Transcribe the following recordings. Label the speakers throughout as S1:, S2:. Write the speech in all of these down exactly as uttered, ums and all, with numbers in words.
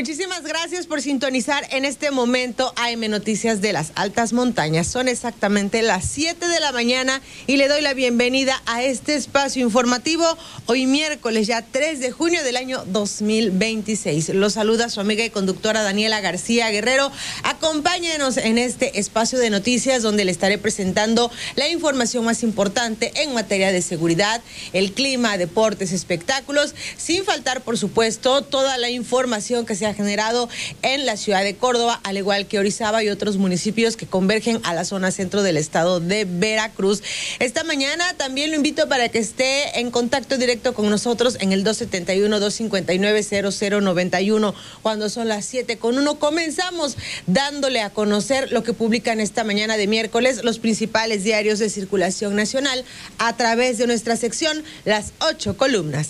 S1: Muchísimas gracias por sintonizar en este momento A M Noticias de las Altas Montañas. Son exactamente las siete de la mañana y le doy la bienvenida a este espacio informativo hoy miércoles ya tres de junio del año dos mil veintiséis. Los saluda su amiga y conductora Daniela García Guerrero. Acompáñenos en este espacio de noticias donde le estaré presentando la información más importante en materia de seguridad, el clima, deportes, espectáculos, sin faltar por supuesto toda la información que se ha generado en la ciudad de Córdoba, al igual que Orizaba y otros municipios que convergen a la zona centro del estado de Veracruz. Esta mañana también lo invito para que esté en contacto directo con nosotros en el dos siete uno, dos cinco nueve, cero cero nueve uno. Cuando son las siete con uno, comenzamos dándole a conocer lo que publican esta mañana de miércoles los principales diarios de circulación nacional a través de nuestra sección Las Ocho Columnas.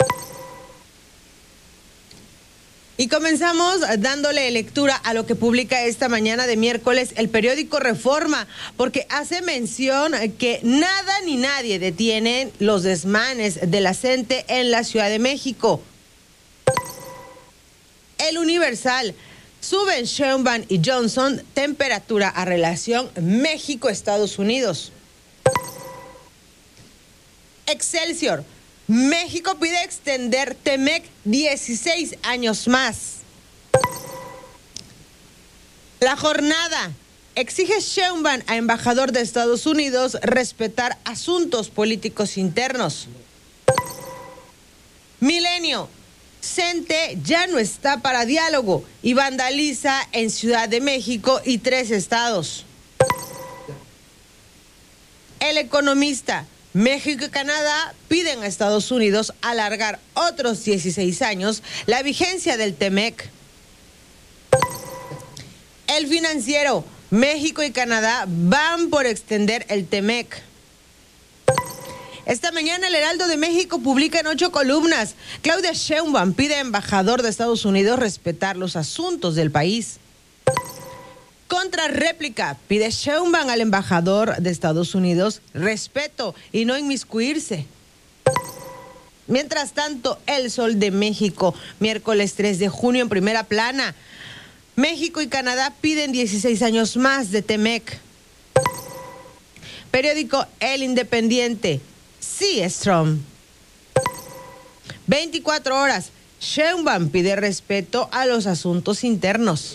S1: Y comenzamos dándole lectura a lo que publica esta mañana de miércoles el periódico Reforma, porque hace mención que nada ni nadie detiene los desmanes de la CENTE en la Ciudad de México. El Universal: suben Sheinbaum y Johnson temperatura a relación México-Estados Unidos. Excelsior: México pide extender Temec dieciséis años más. La Jornada: exige Sheinbaum a embajador de Estados Unidos respetar asuntos políticos internos. Milenio: CENTE ya no está para diálogo y vandaliza en Ciudad de México y tres estados. El Economista: México y Canadá piden a Estados Unidos alargar otros dieciséis años la vigencia del Temec. El Financiero: México y Canadá van por extender el Temec. Esta mañana el Heraldo de México publica en ocho columnas: Claudia Sheinbaum pide a embajador de Estados Unidos respetar los asuntos del país. Contrarréplica: pide Sheinbaum al embajador de Estados Unidos respeto y no inmiscuirse. Mientras tanto, El Sol de México, miércoles tres de junio en primera plana: México y Canadá piden dieciséis años más de Temec. Periódico El Independiente: sí, Strom. veinticuatro horas: Sheinbaum pide respeto a los asuntos internos.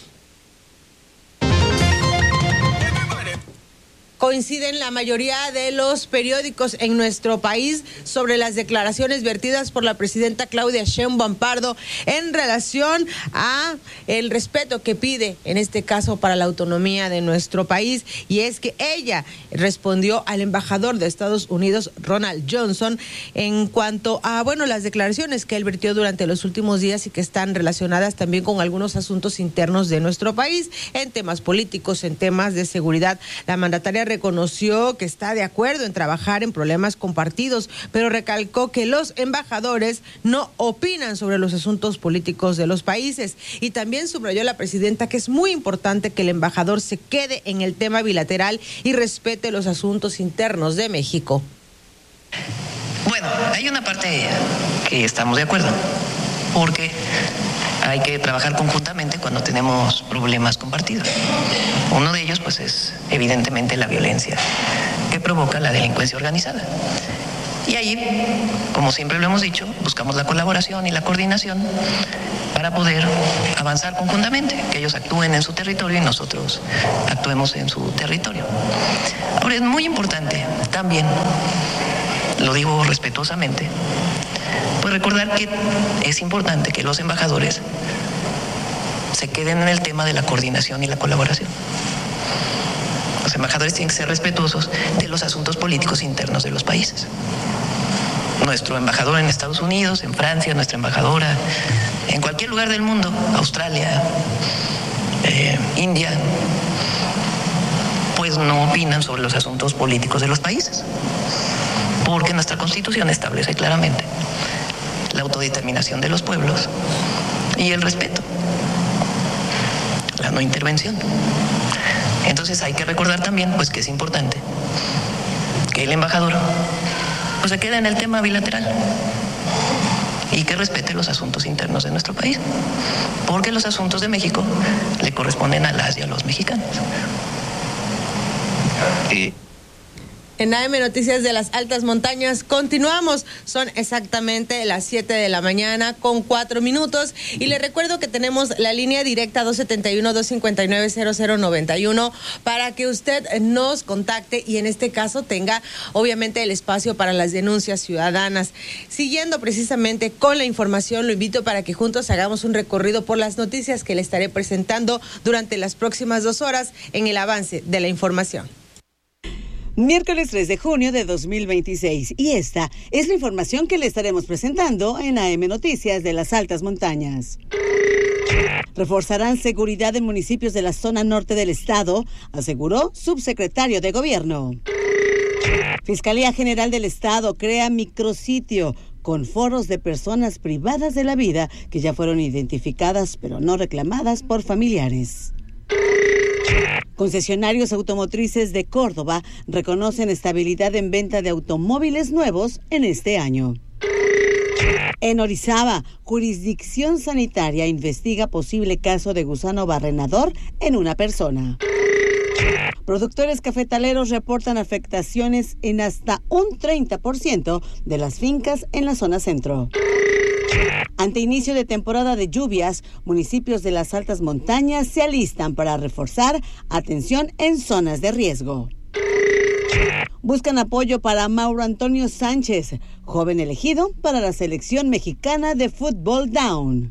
S1: Coinciden la mayoría de los periódicos en nuestro país sobre las declaraciones vertidas por la presidenta Claudia Sheinbaum Pardo en relación a el respeto que pide, en este caso, para la autonomía de nuestro país, y es que ella respondió al embajador de Estados Unidos, Ronald Johnson, en cuanto a, bueno, las declaraciones que él vertió durante los últimos días y que están relacionadas también con algunos asuntos internos de nuestro país, en temas políticos, en temas de seguridad. La mandataria reconoció que está de acuerdo en trabajar en problemas compartidos, pero recalcó que los embajadores no opinan sobre los asuntos políticos de los países. Y también subrayó la presidenta que es muy importante que el embajador se quede en el tema bilateral y respete los asuntos internos de México.
S2: Bueno, hay una parte que estamos de acuerdo, porque hay que trabajar conjuntamente cuando tenemos problemas compartidos. Uno de ellos, pues, es evidentemente la violencia que provoca la delincuencia organizada. Y ahí, como siempre lo hemos dicho, buscamos la colaboración y la coordinación para poder avanzar conjuntamente, que ellos actúen en su territorio y nosotros actuemos en su territorio. Ahora, es muy importante también, lo digo respetuosamente, pues recordar que es importante que los embajadores se queden en el tema de la coordinación y la colaboración. Los embajadores tienen que ser respetuosos de los asuntos políticos internos de los países. Nuestro embajador en Estados Unidos, en Francia, nuestra embajadora, en cualquier lugar del mundo, Australia, eh, India, pues no opinan sobre los asuntos políticos de los países, porque nuestra Constitución establece claramente la autodeterminación de los pueblos y el respeto, la no intervención. Entonces hay que recordar también, pues, que es importante que el embajador, pues, se quede en el tema bilateral y que respete los asuntos internos de nuestro país, porque los asuntos de México le corresponden a las y a los mexicanos. Y
S1: en A M Noticias de las Altas Montañas continuamos, son exactamente las siete de la mañana con cuatro minutos y les recuerdo que tenemos la línea directa dos siete uno, dos cinco nueve, cero cero nueve uno para que usted nos contacte y en este caso tenga obviamente el espacio para las denuncias ciudadanas. Siguiendo precisamente con la información, lo invito para que juntos hagamos un recorrido por las noticias que le estaré presentando durante las próximas dos horas en el avance de la información.
S3: Miércoles tres de junio de dos mil veintiséis y esta es la información que le estaremos presentando en A M Noticias de las Altas Montañas. Reforzarán seguridad en municipios de la zona norte del estado, aseguró subsecretario de Gobierno. Fiscalía General del Estado crea micrositio con foros de personas privadas de la vida que ya fueron identificadas pero no reclamadas por familiares. Concesionarios automotrices de Córdoba reconocen estabilidad en venta de automóviles nuevos en este año. En Orizaba, jurisdicción sanitaria investiga posible caso de gusano barrenador en una persona. Productores cafetaleros reportan afectaciones en hasta un treinta por ciento de las fincas en la zona centro. Ante inicio de temporada de lluvias, municipios de las altas montañas se alistan para reforzar atención en zonas de riesgo. Buscan apoyo para Mauro Antonio Sánchez, joven elegido para la selección mexicana de fútbol down.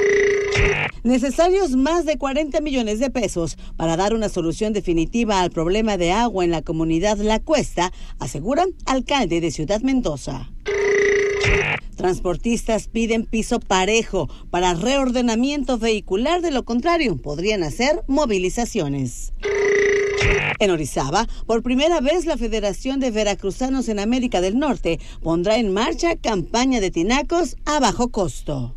S3: Necesarios más de cuarenta millones de pesos para dar una solución definitiva al problema de agua en la comunidad La Cuesta, asegura alcalde de Ciudad Mendoza. Transportistas piden piso parejo para reordenamiento vehicular, de lo contrario podrían hacer movilizaciones. En Orizaba, por primera vez la Federación de Veracruzanos en América del Norte pondrá en marcha campaña de tinacos a bajo costo.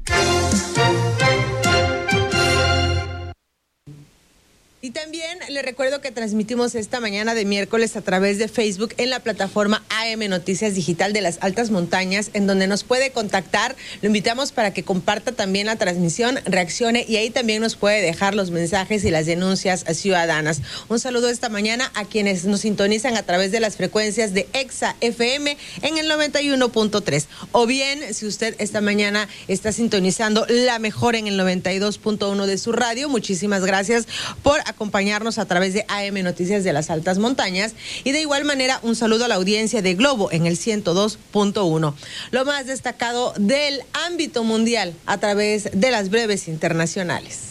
S1: Y también le recuerdo que transmitimos esta mañana de miércoles a través de Facebook en la plataforma A M Noticias Digital de las Altas Montañas, en donde nos puede contactar. Lo invitamos para que comparta también la transmisión, reaccione y ahí también nos puede dejar los mensajes y las denuncias ciudadanas. Un saludo esta mañana a quienes nos sintonizan a través de las frecuencias de Exa F M en el noventa y uno punto tres. O bien, si usted esta mañana está sintonizando la mejor en el noventa y dos punto uno de su radio, muchísimas gracias por acompañarnos a través de A M Noticias de las Altas Montañas y de igual manera un saludo a la audiencia de Globo en el ciento dos punto uno. Lo más destacado del ámbito mundial a través de las breves internacionales.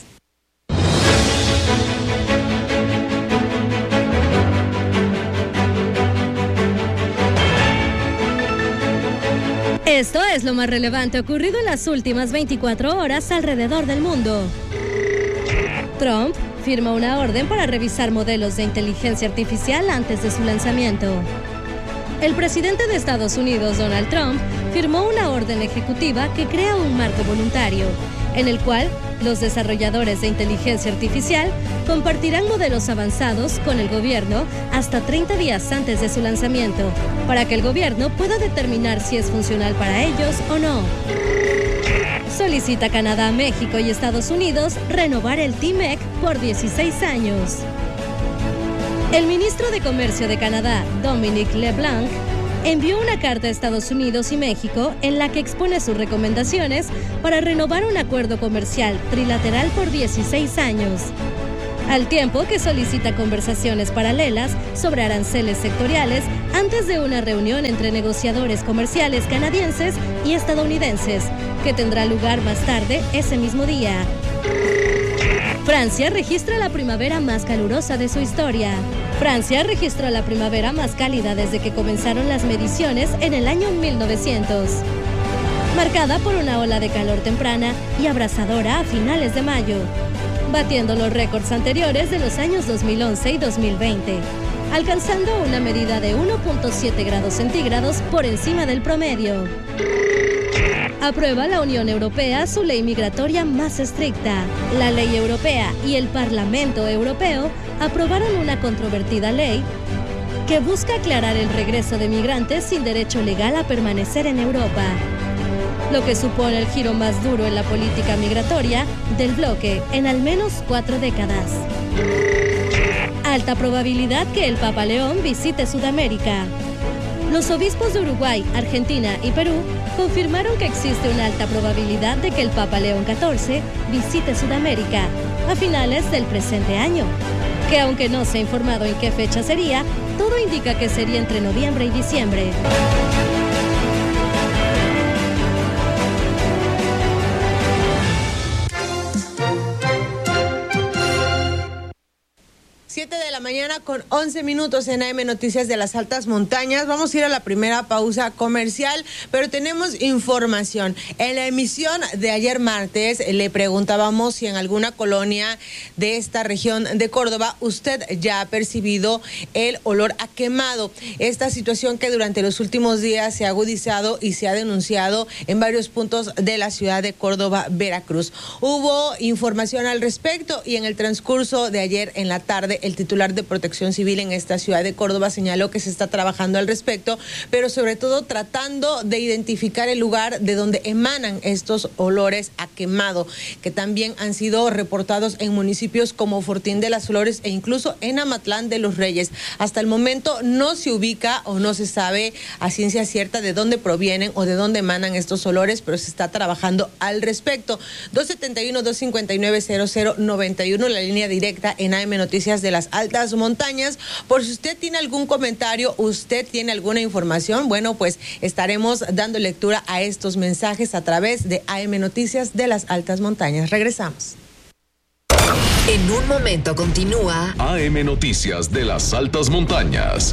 S4: Esto es lo más relevante ocurrido en las últimas veinticuatro horas alrededor del mundo. Trump firma una orden para revisar modelos de inteligencia artificial antes de su lanzamiento. El presidente de Estados Unidos, Donald Trump, firmó una orden ejecutiva que crea un marco voluntario, en el cual los desarrolladores de inteligencia artificial compartirán modelos avanzados con el gobierno hasta treinta días antes de su lanzamiento, para que el gobierno pueda determinar si es funcional para ellos o no. Solicita Canadá, México y Estados Unidos renovar el T M E C por dieciséis años. El ministro de Comercio de Canadá, Dominic LeBlanc, envió una carta a Estados Unidos y México en la que expone sus recomendaciones para renovar un acuerdo comercial trilateral por dieciséis años, al tiempo que solicita conversaciones paralelas sobre aranceles sectoriales antes de una reunión entre negociadores comerciales canadienses y estadounidenses, que tendrá lugar más tarde ese mismo día. Francia registra la primavera más calurosa de su historia. Francia registró la primavera más cálida desde que comenzaron las mediciones en el año mil novecientos, marcada por una ola de calor temprana y abrasadora a finales de mayo, batiendo los récords anteriores de los años dos mil once y dos mil veinte, alcanzando una medida de uno punto siete grados centígrados por encima del promedio. Aprueba la Unión Europea su ley migratoria más estricta. La ley europea y el Parlamento Europeo aprobaron una controvertida ley que busca aclarar el regreso de migrantes sin derecho legal a permanecer en Europa. lo que supone el giro más duro en la política migratoria del bloque en al menos cuatro décadas. Alta probabilidad que el Papa León visite Sudamérica. Los obispos de Uruguay, Argentina y Perú confirmaron que existe una alta probabilidad de que el Papa León catorce visite Sudamérica a finales del presente año, que aunque no se ha informado en qué fecha sería, todo indica que sería entre noviembre y diciembre.
S1: siete de la mañana con once minutos en A M Noticias de las Altas Montañas. Vamos a ir a la primera pausa comercial, pero tenemos información. En la emisión de ayer martes le preguntábamos si en alguna colonia de esta región de Córdoba usted ya ha percibido el olor a quemado. Esta situación que durante los últimos días se ha agudizado y se ha denunciado en varios puntos de la ciudad de Córdoba, Veracruz. Hubo información al respecto y en el transcurso de ayer en la tarde el titular de Protección Civil en esta ciudad de Córdoba señaló que se está trabajando al respecto, pero sobre todo tratando de identificar el lugar de donde emanan estos olores a quemado, que también han sido reportados en municipios como Fortín de las Flores e incluso en Amatlán de los Reyes. Hasta el momento no se ubica o no se sabe a ciencia cierta de dónde provienen o de dónde emanan estos olores, pero se está trabajando al respecto. dos setenta y uno, dos cincuenta y nueve, cero cero noventa y uno, la línea directa en A M Noticias de las Altas Montañas. Por si usted tiene algún comentario, usted tiene alguna información, bueno, pues estaremos dando lectura a estos mensajes a través de A M Noticias de las Altas Montañas. Regresamos.
S5: En un momento continúa
S6: A M Noticias de las Altas Montañas.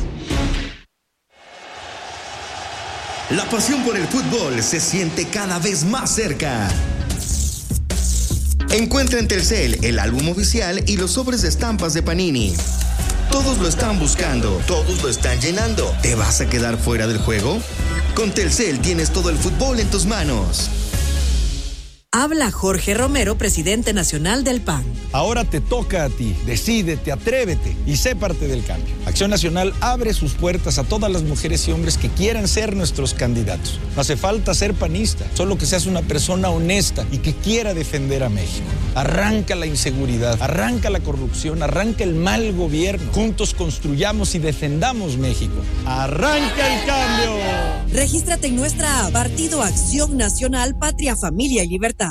S7: La pasión por el fútbol se siente cada vez más cerca. Encuentra en Telcel el álbum oficial y los sobres de estampas de Panini. Todos lo están buscando, todos lo están llenando. ¿Te vas a quedar fuera del juego? Con Telcel tienes todo el fútbol en tus manos.
S5: Habla Jorge Romero, presidente nacional del P A N.
S8: Ahora te toca a ti. Decídete, atrévete y sé parte del cambio. Acción Nacional abre sus puertas a todas las mujeres y hombres que quieran ser nuestros candidatos. No hace falta ser panista, solo que seas una persona honesta y que quiera defender a México. Arranca la inseguridad, arranca la corrupción, arranca el mal gobierno. Juntos construyamos y defendamos México. ¡Arranca el cambio!
S5: Regístrate en nuestra app Partido Acción Nacional, Patria, Familia y Libertad.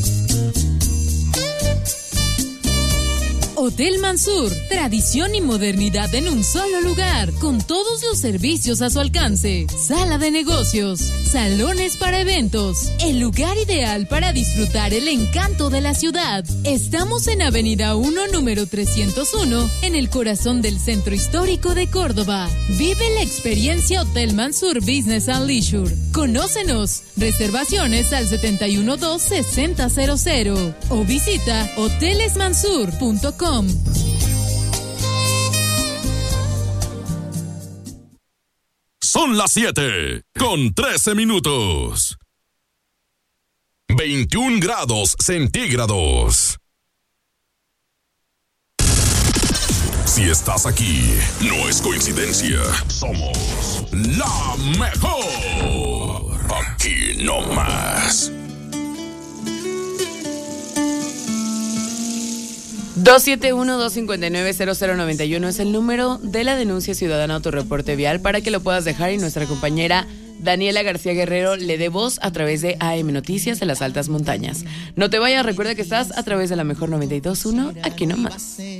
S9: Hotel Mansur, tradición y modernidad en un solo lugar, con todos los servicios a su alcance. Sala de negocios, salones para eventos, el lugar ideal para disfrutar el encanto de la ciudad. Estamos en Avenida uno, número trescientos uno, en el corazón del centro histórico de Córdoba. Vive la experiencia Hotel Mansur Business and Leisure. Conócenos. Reservaciones al setenta y uno dos, sesenta cero cero o visita hoteles mansur punto com.
S6: Son las siete con trece minutos. veintiún grados centígrados. Si estás aquí, no es coincidencia. Somos la mejor. Aquí no más.
S10: dos siete uno, dos cinco nueve, cero cero nueve uno es el número de la denuncia ciudadana Autorreporte Vial para que lo puedas dejar y nuestra compañera Daniela García Guerrero le dé voz a través de A M Noticias de las Altas Montañas. No te vayas, recuerda que estás a través de la mejor noventa y dos punto uno, aquí nomás.